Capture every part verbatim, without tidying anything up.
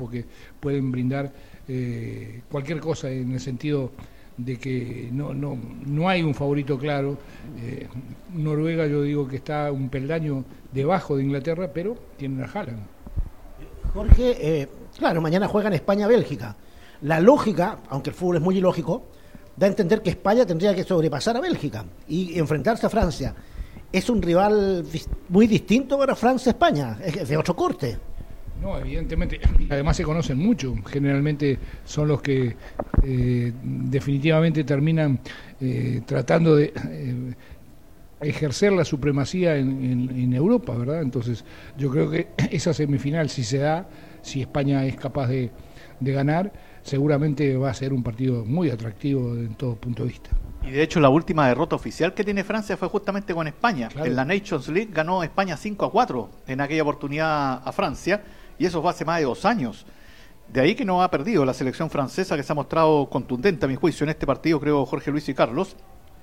equipos que pueden brindar eh, cualquier cosa en el sentido de que no no no hay un favorito claro. eh, Noruega yo digo que está un peldaño debajo de Inglaterra, pero tienen a Haaland. Jorge, eh, claro, mañana juegan España-Bélgica. La lógica, aunque el fútbol es muy ilógico, da a entender que España tendría que sobrepasar a Bélgica y enfrentarse a Francia. Es un rival muy distinto para Francia-España, es de otro corte. No, evidentemente, además se conocen mucho, generalmente son los que eh, definitivamente terminan eh, tratando de eh, ejercer la supremacía en, en, en Europa, ¿verdad? Entonces yo creo que esa semifinal, si se da, si España es capaz de, de ganar, seguramente va a ser un partido muy atractivo en todo punto de vista. Y de hecho la última derrota oficial que tiene Francia fue justamente con España. Claro. En la Nations League ganó España cinco a cuatro en aquella oportunidad a Francia, y eso fue hace más de dos años. De ahí que no ha perdido la selección francesa, que se ha mostrado contundente a mi juicio en este partido, creo, Jorge Luis y Carlos.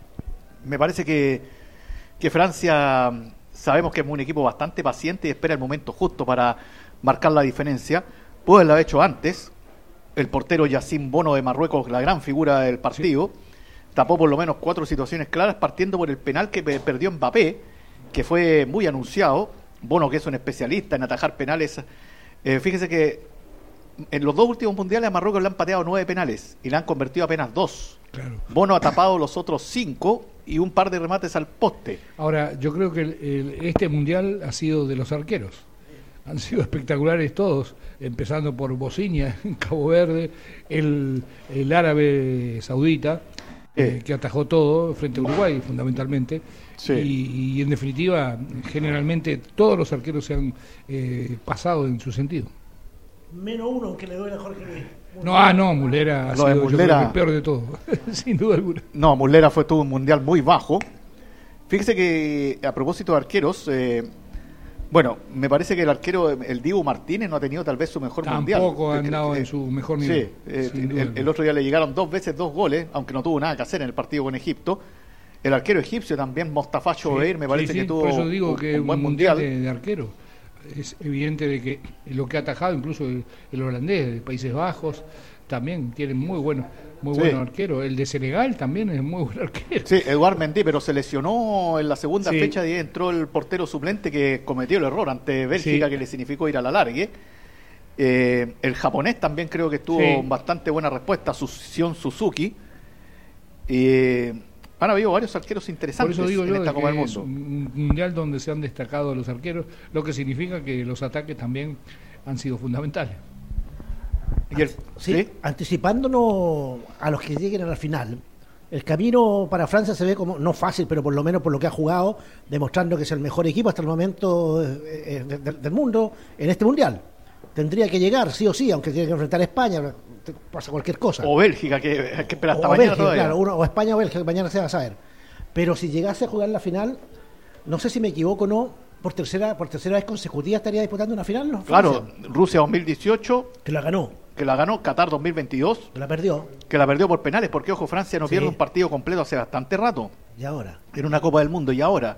Me parece que, que Francia, sabemos que es un equipo bastante paciente y espera el momento justo para marcar la diferencia. Puede haberlo hecho antes. El portero Yacine Bono de Marruecos, la gran figura del partido, sí, tapó por lo menos cuatro situaciones claras, partiendo por el penal que perdió Mbappé, que fue muy anunciado. Bono, que es un especialista en atajar penales. Eh, fíjese que en los dos últimos mundiales a Marruecos le han pateado nueve penales y le han convertido apenas dos. Claro. Bono ha tapado los otros cinco y un par de remates al poste. Ahora, yo creo que el, el, este mundial ha sido de los arqueros. Han sido espectaculares todos, empezando por Bosnia en Cabo Verde, el, el árabe saudita, eh. Eh, que atajó todo frente a Uruguay fundamentalmente. Sí. Y, y en definitiva, generalmente todos los arqueros se han eh, pasado en su sentido. Menos uno, aunque le duele a Jorge Luis. No, ah, no, Muslera ha sido yo creo que el peor de todo, sin duda alguna. No, Muslera fue tuvo un mundial muy bajo. Fíjese que, a propósito de arqueros, eh, bueno, me parece que el arquero, el Dibu Martínez, no ha tenido tal vez su mejor Tampoco mundial. Tampoco ha andado eh, en su mejor nivel. Sí, eh, el, el otro día le llegaron dos veces dos goles, aunque no tuvo nada que hacer en el partido con Egipto. El arquero egipcio también, Mostafa Chobeir, sí, me parece sí, sí, que tuvo por eso digo un, que un buen un mundial. mundial de, de arquero. Es evidente de que lo que ha atajado, incluso el, el holandés de Países Bajos, también tiene muy bueno, muy sí. bueno arquero. El de Senegal también es muy buen arquero. Sí, Eduard Mendy, pero se lesionó en la segunda sí. fecha y entró el portero suplente que cometió el error ante Bélgica, sí. que le significó ir a la largue. Eh, el japonés también creo que tuvo sí. bastante buena respuesta, Sion Suzuki. Eh, han habido varios arqueros interesantes Por eso digo en yo esta Copa del Mundo. Es un mundial donde se han destacado los arqueros, lo que significa que los ataques también han sido fundamentales. Y el, sí, ¿sí? Anticipándonos a los que lleguen a la final, el camino para Francia se ve como, no fácil, pero por lo menos por lo que ha jugado, demostrando que es el mejor equipo hasta el momento eh, de, de, del mundo en este mundial. Tendría que llegar sí o sí, aunque tiene que enfrentar a España, pasa cualquier cosa. O Bélgica, que, que espera hasta o mañana Bélgica, todavía. Claro, uno, o España o Bélgica, mañana se va a saber. Pero si llegase a jugar la final, no sé si me equivoco o no, por tercera por tercera vez consecutiva estaría disputando una final, ¿no? Claro, Rusia dos mil dieciocho. Que la ganó. Que la ganó, Qatar dos mil veintidós. Que la perdió. Que la perdió por penales, porque, ojo, Francia no sí. pierde un partido completo hace bastante rato. Y ahora. En una Copa del Mundo, y ahora.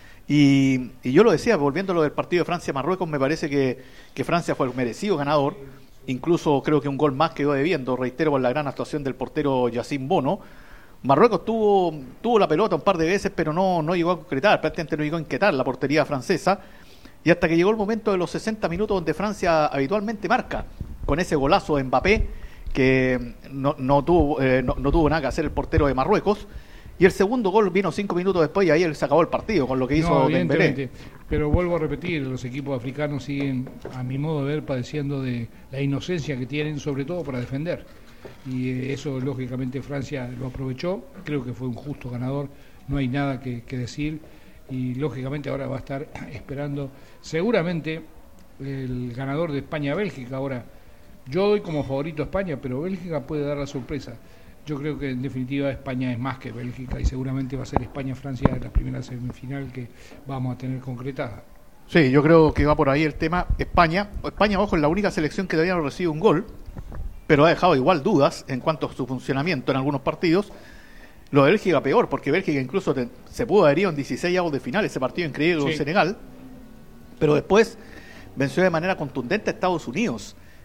Y, y yo lo decía, volviendo a lo del partido de Francia-Marruecos, me parece que, que Francia fue el merecido ganador. Incluso creo que un gol más quedó debiendo, reitero, por la gran actuación del portero Yacine Bono. Marruecos tuvo tuvo la pelota un par de veces, pero no, no llegó a concretar, prácticamente no llegó a inquietar la portería francesa. Y hasta que llegó el momento de los sesenta minutos donde Francia habitualmente marca, con ese golazo de Mbappé, que no, no, tuvo, eh, no, no tuvo nada que hacer el portero de Marruecos. Y el segundo gol vino cinco minutos después y ahí él se acabó el partido con lo que hizo no, Dembélé. Pero vuelvo a repetir, los equipos africanos siguen, a mi modo de ver, padeciendo de la inocencia que tienen, sobre todo para defender. Y eh, eso, lógicamente, Francia lo aprovechó. Creo que fue un justo ganador, no hay nada que, que decir. Y, lógicamente, ahora va a estar esperando, seguramente, el ganador de España-Bélgica. Ahora, yo doy como favorito a España, pero Bélgica puede dar la sorpresa. Yo creo que en definitiva España es más que Bélgica y seguramente va a ser España-Francia la primera semifinal que vamos a tener concretada. Sí, yo creo que va por ahí el tema. España, España, ojo, es la única selección que todavía no recibe un gol, pero ha dejado igual dudas en cuanto a su funcionamiento en algunos partidos. Lo de Bélgica peor, porque Bélgica incluso te, se pudo haber ido en dieciséis avos de final, ese partido increíble con sí. Senegal, pero después venció de manera contundente a Estados Unidos.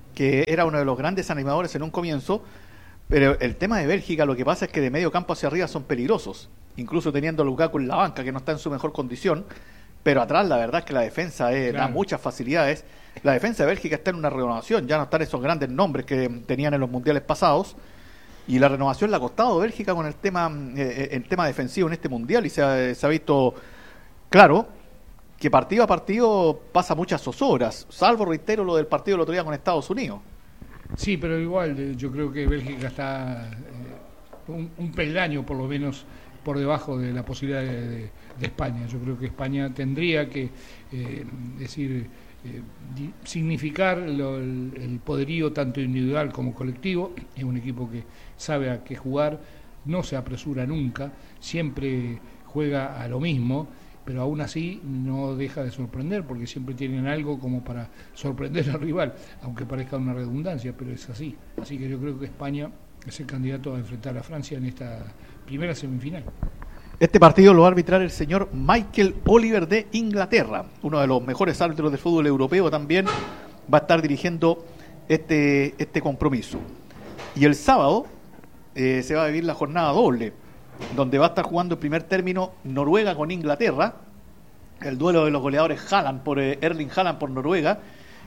que era uno de los grandes animadores en un comienzo, pero el tema de Bélgica, lo que pasa es que de medio campo hacia arriba son peligrosos, incluso teniendo a Lukaku en la banca, que no está en su mejor condición, pero atrás la verdad es que la defensa eh, claro. da muchas facilidades. La defensa de Bélgica está en una renovación, ya no están esos grandes nombres que tenían en los mundiales pasados, y la renovación le ha costado a Bélgica con el tema, eh, el tema defensivo en este mundial, y se ha, se ha visto claro que partido a partido pasa muchas zozobras, salvo, reitero, lo del partido del otro día con Estados Unidos. Sí, pero igual yo creo que Bélgica está eh, un, un peldaño por lo menos por debajo de la posibilidad de, de, de España. Yo creo que España tendría que eh, decir eh, di, significar lo, el, el poderío tanto individual como colectivo. Es un equipo que sabe a qué jugar, no se apresura nunca, siempre juega a lo mismo, pero aún así no deja de sorprender, porque siempre tienen algo como para sorprender al rival, aunque parezca una redundancia, pero es así. Así que yo creo que España es el candidato a enfrentar a Francia en esta primera semifinal. Este partido lo va a arbitrar el señor Michael Oliver de Inglaterra, uno de los mejores árbitros del fútbol europeo, también va a estar dirigiendo este, este compromiso. Y el sábado eh, se va a vivir la jornada doble, donde va a estar jugando en primer término Noruega con Inglaterra, el duelo de los goleadores Haaland por eh, Erling Haaland por Noruega,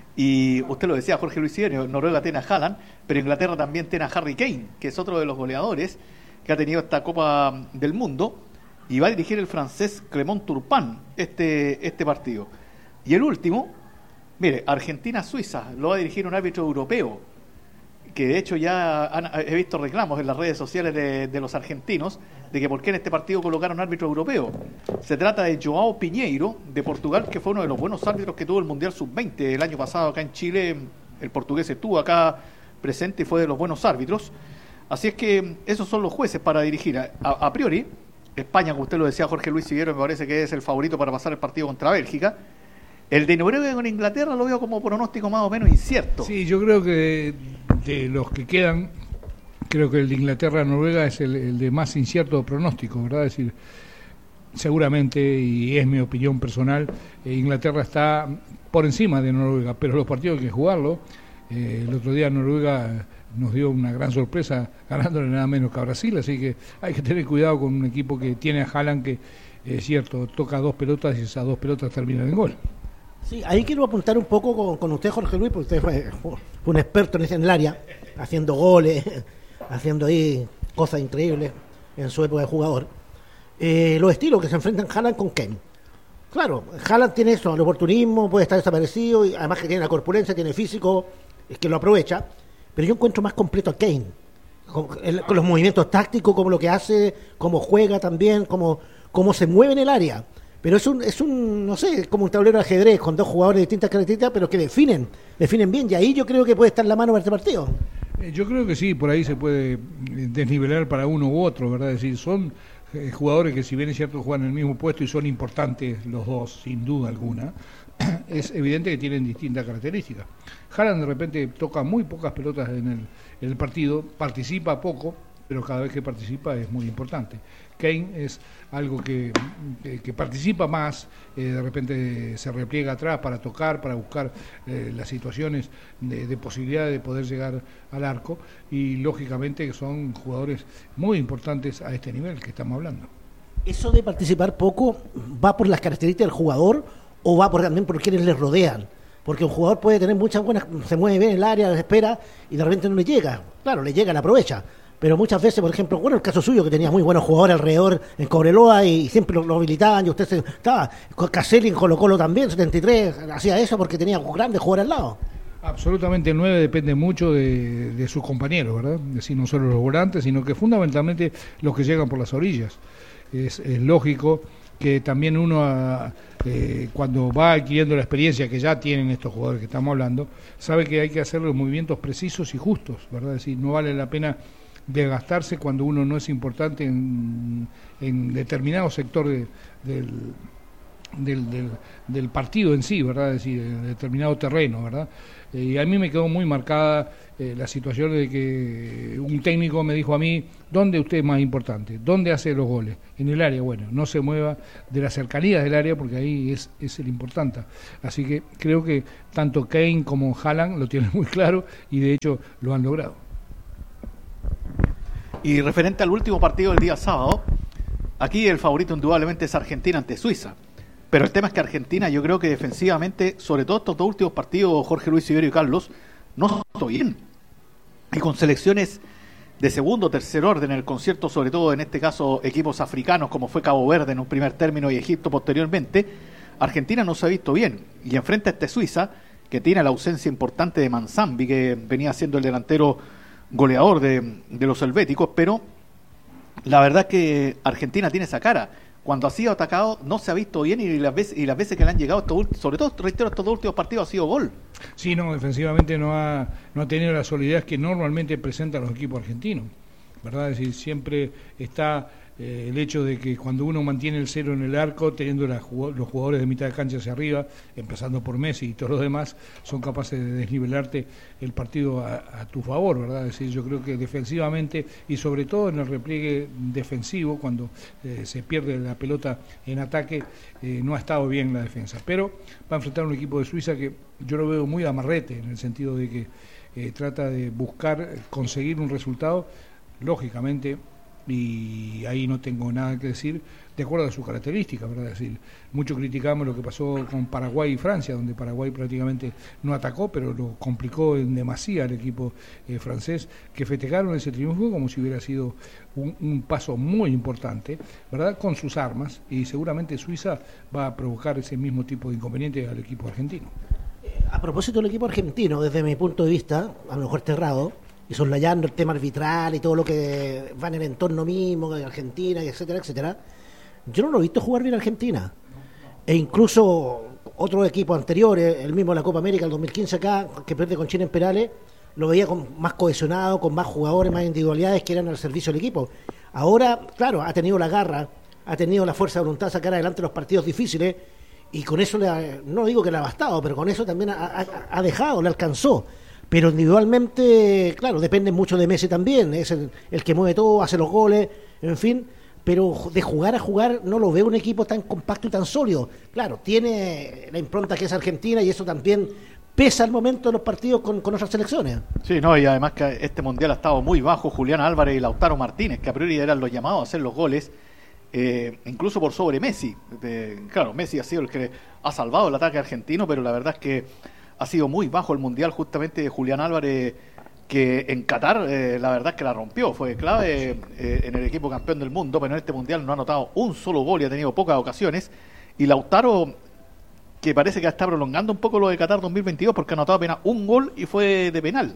y usted lo decía, Jorge Luis Siderio, Noruega tiene a Haaland, pero Inglaterra también tiene a Harry Kane, que es otro de los goleadores que ha tenido esta Copa del Mundo, y va a dirigir el francés Clément Turpin este, este partido. Y el último, mire, Argentina-Suiza, lo va a dirigir un árbitro europeo, que de hecho ya han, he visto reclamos en las redes sociales de, de los argentinos de que por qué en este partido colocaron árbitro europeo. Se trata de João Pinheiro de Portugal, que fue uno de los buenos árbitros que tuvo el Mundial sub veinte el año pasado acá en Chile. El portugués estuvo acá presente y fue de los buenos árbitros. Así es que esos son los jueces para dirigir. A, a priori, España, como usted lo decía, Jorge Luis Siguero, me parece que es el favorito para pasar el partido contra Bélgica. El de Noruega con Inglaterra lo veo como pronóstico más o menos incierto. Sí, yo creo que de los que quedan, creo que el de Inglaterra-Noruega es el, el de más incierto pronóstico, ¿verdad? Es decir, seguramente, y es mi opinión personal, eh, Inglaterra está por encima de Noruega, pero los partidos hay que jugarlo. Eh, el otro día Noruega nos dio una gran sorpresa ganándole nada menos que a Brasil, así que hay que tener cuidado con un equipo que tiene a Haaland, que es cierto, toca dos pelotas y esas dos pelotas terminan en gol. Sí, ahí quiero apuntar un poco con, con usted, Jorge Luis, porque usted fue, fue un experto en, ese, en el área, haciendo goles, haciendo ahí cosas increíbles en su época de jugador. Eh, los estilos que se enfrentan Haaland con Kane. Claro, Haaland tiene eso, el oportunismo, puede estar desaparecido, y además que tiene la corpulencia, tiene físico, es que lo aprovecha, pero yo encuentro más completo a Kane, con, el, con los movimientos tácticos, como lo que hace, cómo juega también, cómo, cómo se mueve en el área. Pero es un, es un, no sé, como un tablero de ajedrez con dos jugadores de distintas características, pero que definen, definen bien, y ahí yo creo que puede estar la mano para este partido. Eh, yo creo que sí, por ahí se puede desnivelar para uno u otro, ¿verdad? Es decir, son eh, jugadores que si bien es cierto juegan en el mismo puesto y son importantes los dos, sin duda alguna, es evidente que tienen distintas características. Haaland de repente toca muy pocas pelotas en el, en el partido, participa poco, pero cada vez que participa es muy importante. Kane es algo que, que, que participa más, eh, de repente se repliega atrás para tocar, para buscar eh, las situaciones de, de posibilidad de poder llegar al arco, y lógicamente que son jugadores muy importantes a este nivel que estamos hablando. ¿Eso de participar poco va por las características del jugador o va por, también por quienes le rodean? Porque un jugador puede tener muchas buenas, se mueve bien en el área, espera y de repente no le llega. Claro, le llega, le aprovecha. Pero muchas veces, por ejemplo, bueno, el caso suyo, que tenía muy buenos jugadores alrededor en Cobreloa y siempre lo, lo habilitaban, y usted se, estaba, Caselli en Colo Colo también, setenta y tres, hacía eso porque tenía grandes jugadores al lado. Absolutamente, el nueve depende mucho de, de sus compañeros, ¿verdad? Es decir, no solo los volantes, sino que fundamentalmente los que llegan por las orillas. Es, es lógico que también uno, a, eh, cuando va adquiriendo la experiencia que ya tienen estos jugadores que estamos hablando, sabe que hay que hacer los movimientos precisos y justos, ¿verdad? Es decir, no vale la pena de gastarse cuando uno no es importante en, en determinado sector de, del, del, del, del partido en sí, ¿verdad? Es decir, en determinado terreno, ¿verdad? Eh, y a mí me quedó muy marcada eh, la situación de que un técnico me dijo a mí, ¿dónde usted es más importante? ¿Dónde hace los goles? En el área. Bueno, no se mueva de las cercanías del área porque ahí es, es el importante. Así que creo que tanto Kane como Haaland lo tienen muy claro y de hecho lo han logrado. Y referente al último partido del día sábado, aquí el favorito indudablemente es Argentina ante Suiza. Pero el tema es que Argentina, yo creo que defensivamente, sobre todo estos dos últimos partidos, Jorge Luis, Iberio y Carlos, no está bien. Y con selecciones de segundo o tercer orden en el concierto, sobre todo en este caso equipos africanos como fue Cabo Verde en un primer término y Egipto posteriormente, Argentina no se ha visto bien. Y enfrente a este Suiza, que tiene la ausencia importante de Manzambi, que venía siendo el delantero goleador de, de los helvéticos, pero la verdad es que Argentina tiene esa cara. Cuando ha sido atacado no se ha visto bien y las veces, y las veces que le han llegado, estos, sobre todo, reitero, estos dos últimos partidos ha sido gol. Sí, no, defensivamente no ha, no ha tenido la solidez que normalmente presentan los equipos argentinos, ¿verdad? Es decir, siempre está eh, el hecho de que cuando uno mantiene el cero en el arco, teniendo la, los jugadores de mitad de cancha hacia arriba, empezando por Messi y todos los demás, son capaces de desnivelarte el partido a, a tu favor, ¿verdad? Es decir, yo creo que defensivamente y sobre todo en el repliegue defensivo, cuando eh, se pierde la pelota en ataque, eh, no ha estado bien la defensa. Pero va a enfrentar a un equipo de Suiza que yo lo veo muy amarrete, en el sentido de que eh, trata de buscar conseguir un resultado, lógicamente, y ahí no tengo nada que decir, de acuerdo a sus características, ¿verdad? Es decir, mucho criticamos lo que pasó con Paraguay y Francia, donde Paraguay prácticamente no atacó, pero lo complicó en demasía al equipo eh, francés, que festejaron ese triunfo como si hubiera sido un, un paso muy importante, ¿verdad? Con sus armas, y seguramente Suiza va a provocar ese mismo tipo de inconveniente al equipo argentino. A propósito del equipo argentino, desde mi punto de vista, a lo mejor errado, y soslayando el tema arbitral y todo lo que va en el entorno mismo de Argentina, etcétera, etcétera, yo no lo he visto jugar bien a Argentina. E incluso otros equipos anteriores, el mismo de la Copa América, el dos mil quince acá, que pierde con Chile en penales, lo veía con, más cohesionado, con más jugadores, más individualidades que eran al servicio del equipo. Ahora, claro, ha tenido la garra, ha tenido la fuerza de voluntad de sacar adelante los partidos difíciles, y con eso, le ha, no digo que le ha bastado, pero con eso también ha, ha, ha dejado, le alcanzó. Pero individualmente, claro, depende mucho de Messi también, es el, el que mueve todo, hace los goles, en fin, pero de jugar a jugar no lo veo un equipo tan compacto y tan sólido. Claro, tiene la impronta que es Argentina y eso también pesa al momento de los partidos con, con otras selecciones. Sí, no, y además que este mundial ha estado muy bajo. Julián Álvarez y Lautaro Martínez, que a priori eran los llamados a hacer los goles, eh, incluso por sobre Messi. Eh, claro, Messi ha sido el que ha salvado el ataque argentino, pero la verdad es que ha sido muy bajo el mundial justamente de Julián Álvarez, que en Qatar eh, la verdad es que la rompió, fue clave eh, en el equipo campeón del mundo, pero en este mundial no ha anotado un solo gol y ha tenido pocas ocasiones. Y Lautaro, que parece que está prolongando un poco lo de Qatar dos mil veintidós, porque ha anotado apenas un gol y fue de penal.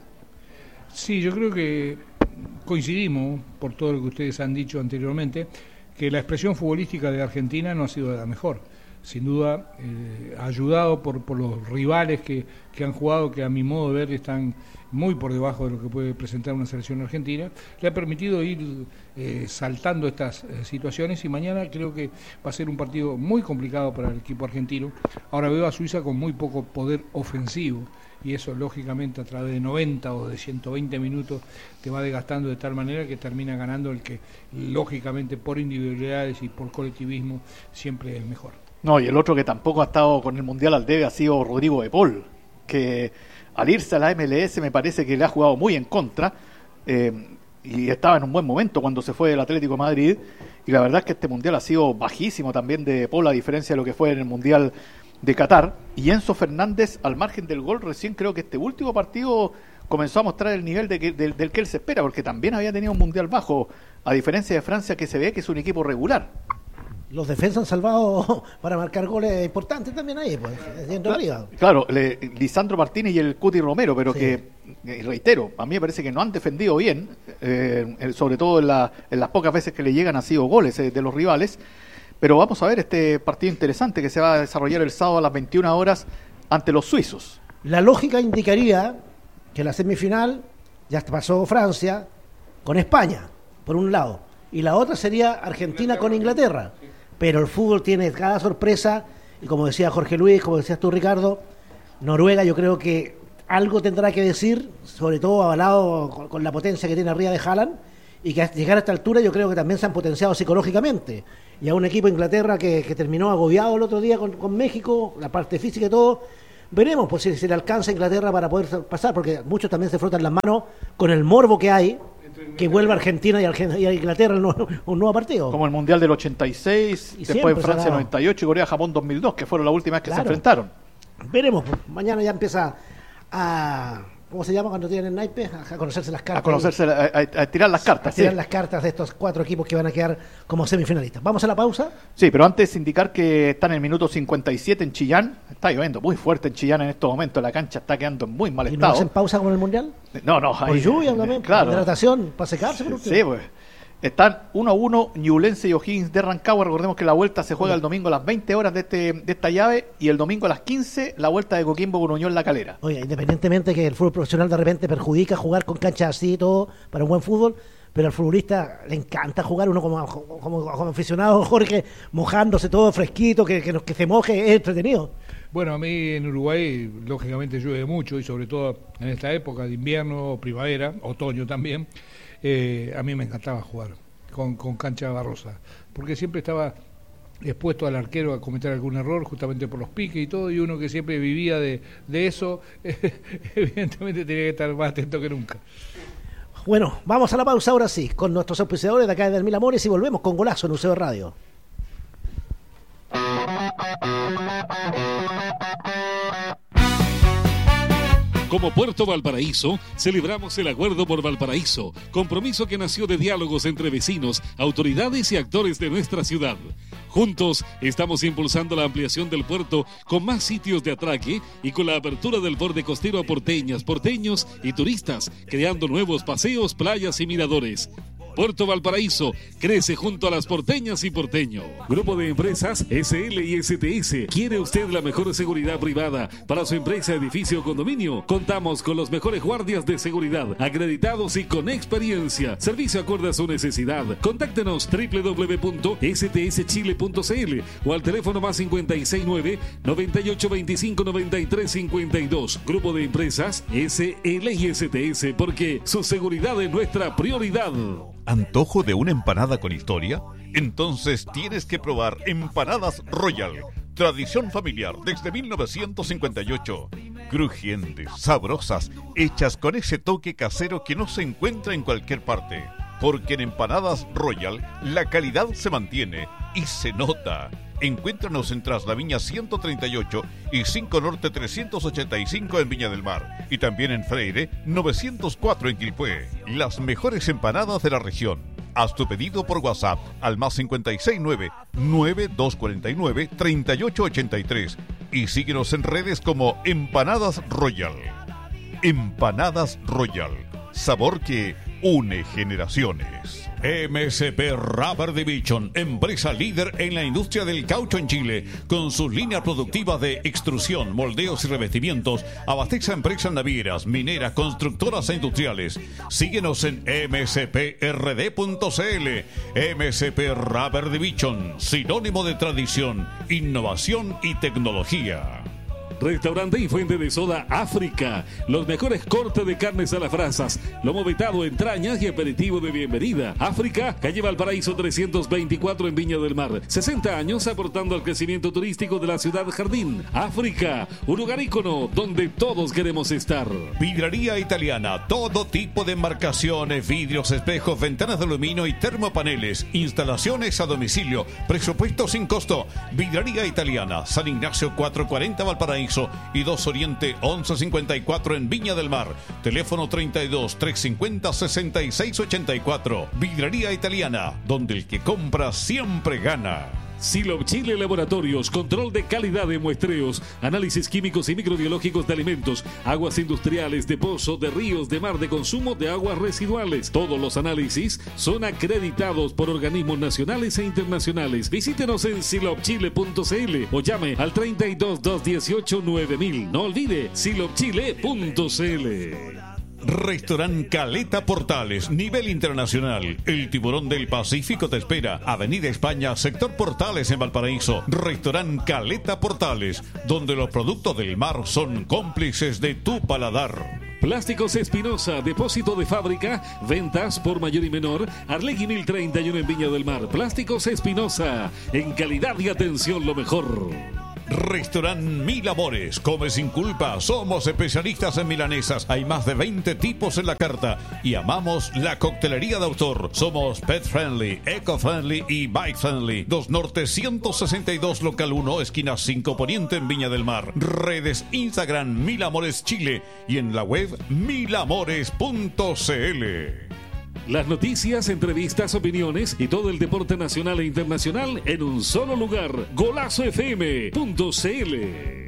Sí, yo creo que coincidimos, por todo lo que ustedes han dicho anteriormente, que la expresión futbolística de Argentina no ha sido de la mejor. Sin duda, eh, ayudado por, por los rivales que, que han jugado, que a mi modo de ver están muy por debajo de lo que puede presentar una selección argentina, le ha permitido ir eh, saltando estas eh, situaciones, y mañana creo que va a ser un partido muy complicado para el equipo argentino. Ahora veo a Suiza con muy poco poder ofensivo, y eso lógicamente a través de noventa o de ciento veinte minutos te va desgastando de tal manera que termina ganando el que lógicamente por individualidades y por colectivismo siempre es mejor. No, y el otro que tampoco ha estado con el Mundial al debe ha sido Rodrigo de Paul, que al irse a la M L S me parece que le ha jugado muy en contra, eh, y estaba en un buen momento cuando se fue del Atlético de Madrid, y la verdad es que este Mundial ha sido bajísimo también de Paul, a diferencia de lo que fue en el Mundial de Qatar. Y Enzo Fernández, al margen del gol, recién creo que este último partido comenzó a mostrar el nivel de que, del, del que él se espera, porque también había tenido un Mundial bajo, a diferencia de Francia, que se ve que es un equipo regular. Los defensas han salvado para marcar goles importantes también ahí, pues, en realidad. Claro, le, Lisandro Martínez y el Cuti Romero, pero sí, que, eh, reitero, a mí me parece que no han defendido bien, eh, sobre todo en, la, en las pocas veces que le llegan han sido goles eh, de los rivales. Pero vamos a ver este partido interesante que se va a desarrollar el sábado a las veintiuna horas ante los suizos. La lógica indicaría que la semifinal ya pasó Francia con España, por un lado, y la otra sería Argentina con Inglaterra. Pero el fútbol tiene cada sorpresa, y como decía Jorge Luis, como decías tú, Ricardo, Noruega yo creo que algo tendrá que decir, sobre todo avalado con, con la potencia que tiene arriba de Haaland, y que al llegar a esta altura yo creo que también se han potenciado psicológicamente. Y a un equipo de Inglaterra que, que terminó agobiado el otro día con, con México, la parte física y todo, veremos pues, si, si le alcanza a Inglaterra para poder pasar, porque muchos también se frotan las manos con el morbo que hay, que vuelva Argentina y, Argentina y a Inglaterra en un nuevo partido. Como el Mundial del ochenta y seis, y después Francia noventa y ocho y Corea-Japón dos mil dos, que fueron la última vez que claro. se enfrentaron. Veremos, pues, mañana ya empieza a... ¿Cómo se llama cuando tienen el naipe? A conocerse las cartas. A conocerse, a, a, a tirar las cartas. A tirar sí. las cartas de estos cuatro equipos que van a quedar como semifinalistas. ¿Vamos a la pausa? Sí, pero antes indicar que están en el minuto cincuenta y siete en Chillán. Está lloviendo muy fuerte en Chillán en estos momentos. La cancha está quedando en muy mal ¿Y estado. no hacen pausa como en el Mundial? No, no. Por lluvia también, claro. Por hidratación, para secarse. Por sí, pues. Están uno a uno Ñublense y O'Higgins de Rancagua. Recordemos que la vuelta se juega el domingo a las veinte horas de este de esta llave y el domingo a las quince la vuelta de Coquimbo con Unión La Calera. Oye, independientemente que el fútbol profesional de repente perjudica jugar con canchas así y todo para un buen fútbol, pero al futbolista le encanta jugar, uno como, como, como aficionado, Jorge, mojándose todo fresquito, que, que, que se moje, es entretenido. Bueno, a mí en Uruguay lógicamente llueve mucho y sobre todo en esta época de invierno, primavera, otoño también. Eh, a mí me encantaba jugar con, con cancha barrosa, porque siempre estaba expuesto al arquero a cometer algún error justamente por los piques y todo, y uno que siempre vivía de, de eso, eh, evidentemente tenía que estar más atento que nunca. Bueno, vamos a la pausa ahora sí, con nuestros auspiciadores de acá de Mil Amores y volvemos con Golazo en U C B Radio. Como Puerto Valparaíso, celebramos el Acuerdo por Valparaíso, compromiso que nació de diálogos entre vecinos, autoridades y actores de nuestra ciudad. Juntos estamos impulsando la ampliación del puerto con más sitios de atraque y con la apertura del borde costero a porteñas, porteños y turistas, creando nuevos paseos, playas y miradores. Puerto Valparaíso crece junto a las porteñas y porteños. Grupo de Empresas S L y S T S. ¿Quiere usted la mejor seguridad privada para su empresa, edificio o condominio? Contamos con los mejores guardias de seguridad, acreditados y con experiencia. Servicio acorde a su necesidad. Contáctenos doble u doble u doble u punto s t s chile punto c l o al teléfono más cincuenta y seis nueve, noventa y ocho veinticinco, noventa y tres cincuenta y dos. Grupo de Empresas S L y S T S, porque su seguridad es nuestra prioridad. ¿Antojo de una empanada con historia? Entonces tienes que probar Empanadas Royal. Tradición familiar desde mil novecientos cincuenta y ocho. Crujientes, sabrosas, hechas con ese toque casero que no se encuentra en cualquier parte. Porque en Empanadas Royal la calidad se mantiene y se nota. Encuéntranos en Tras la Viña ciento treinta y ocho y cinco Norte trescientos ochenta y cinco en Viña del Mar. Y también en Freire novecientos cuatro en Quilpué. Las mejores empanadas de la región. Haz tu pedido por WhatsApp al más cincuenta y seis nueve, nueve dos cuatro nueve, tres ocho ocho tres y síguenos en redes como Empanadas Royal. Empanadas Royal. Sabor que une generaciones. M S P Rubber Division, empresa líder en la industria del caucho en Chile, con sus líneas productivas de extrusión, moldeos y revestimientos, abastece a empresas navieras, mineras, constructoras e industriales. Síguenos en m s p r d punto c l. M S P Rubber Division, sinónimo de tradición, innovación y tecnología. Restaurante y fuente de soda África. Los mejores cortes de carnes a las brasas, lomo vetado, entrañas y aperitivo de bienvenida. África, calle Valparaíso trescientos veinticuatro en Viña del Mar. sesenta años aportando al crecimiento turístico de la ciudad jardín. África, un lugar ícono donde todos queremos estar. Vidraría Italiana, todo tipo de embarcaciones, vidrios, espejos, ventanas de aluminio y termopaneles. Instalaciones a domicilio, presupuesto sin costo. Vidraría Italiana, San Ignacio cuatrocientos cuarenta Valparaíso y dos Oriente once cincuenta y cuatro en Viña del Mar. Teléfono treinta y dos, trescientos cincuenta, sesenta y seis ochenta y cuatro. Vidrería Italiana, donde el que compra siempre gana. Silop Chile Laboratorios, control de calidad de muestreos, análisis químicos y microbiológicos de alimentos, aguas industriales, de pozo, de ríos, de mar, de consumo de aguas residuales. Todos los análisis son acreditados por organismos nacionales e internacionales. Visítenos en silop chile punto c l o llame al treinta y dos, doscientos dieciocho, nueve mil. No olvide silop chile punto c l. Restaurant Caleta Portales, nivel internacional. El tiburón del Pacífico te espera. Avenida España, sector Portales en Valparaíso. Restaurant Caleta Portales, donde los productos del mar son cómplices de tu paladar. Plásticos Espinosa, depósito de fábrica, ventas por mayor y menor, Arlegui mil treinta y uno en Viña del Mar. Plásticos Espinosa, en calidad y atención lo mejor. Restaurant Mil Amores, come sin culpa, somos especialistas en milanesas, hay más de veinte tipos en la carta y amamos la coctelería de autor. Somos pet friendly, eco friendly y bike friendly. dos Norte ciento sesenta y dos, local uno, esquina cinco Poniente en Viña del Mar. Redes Instagram Mil Amores Chile y en la web milamores punto cl. Las noticias, entrevistas, opiniones y todo el deporte nacional e internacional en un solo lugar. Golazo F M punto cl.